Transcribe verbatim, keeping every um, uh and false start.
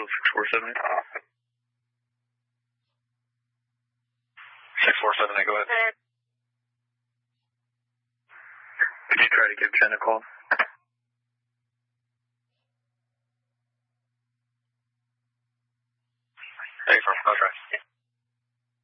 six four seven. six four seven, go ahead. Could you try to give Jen a call? Thanks, I'll try.